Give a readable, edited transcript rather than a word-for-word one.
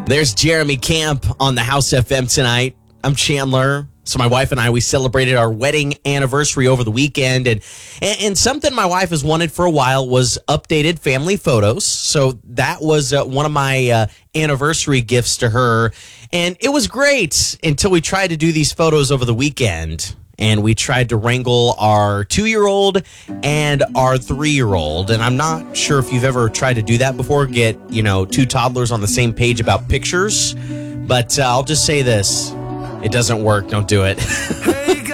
There's Jeremy Camp on the House FM tonight. I'm Chandler. So my wife and I, we celebrated our wedding anniversary over the weekend. And something my wife has wanted for a while was updated family photos. So that was one of my anniversary gifts to her. And it was great until we tried to do these photos over the weekend. And we tried to wrangle our 2-year-old and our 3-year-old. And I'm not sure if you've ever tried to do that before, get, 2 toddlers on the same page about pictures. But I'll just say this. It doesn't work. Don't do it.